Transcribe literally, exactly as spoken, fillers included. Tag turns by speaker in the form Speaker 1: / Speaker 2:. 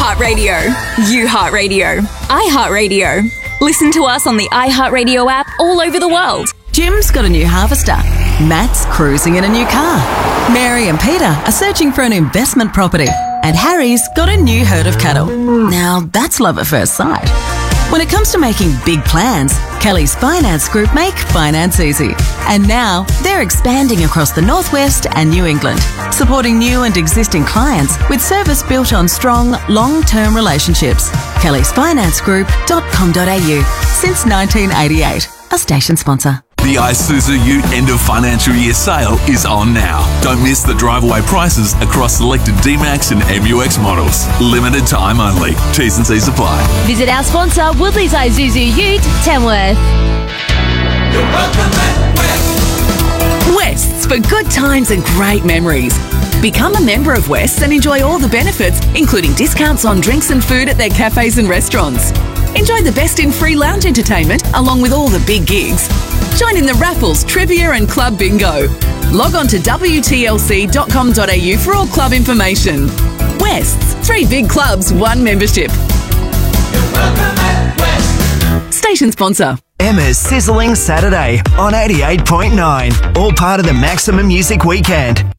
Speaker 1: iHeartRadio. You Heart Radio. iHeartRadio. Listen to us on the iHeartRadio app all over the world.
Speaker 2: Jim's got a new harvester. Matt's cruising in a new car. Mary and Peter are searching for an investment property. And Harry's got a new herd of cattle. Now, that's love at first sight. When it comes to making big plans, Kelly's Finance Group make finance easy. And now, they're expanding across the Northwest and New England, supporting new and existing clients with service built on strong, long-term relationships. kellys finance group dot com dot a u. Since nineteen eighty-eight. A station sponsor.
Speaker 3: The Isuzu Ute end of financial year sale is on now. Don't miss the drive-away prices across selected D-Max and M U X models. Limited time only. T's and C's apply.
Speaker 4: Visit our sponsor, Woodley's Isuzu Ute, Tamworth.
Speaker 5: You're welcome at West.
Speaker 6: West's for good times and great memories. Become a member of West's and enjoy all the benefits, including discounts on drinks and food at their cafes and restaurants. Enjoy the best in free lounge entertainment along with all the big gigs. Join in the raffles, trivia and club bingo. Log on to w t l c dot com dot a u for all club information. West's, three big clubs, one membership.
Speaker 5: You're welcome at West.
Speaker 6: Station sponsor.
Speaker 7: Emma's Sizzling Saturday on eighty-eight point nine. All part of the Maximum Music Weekend.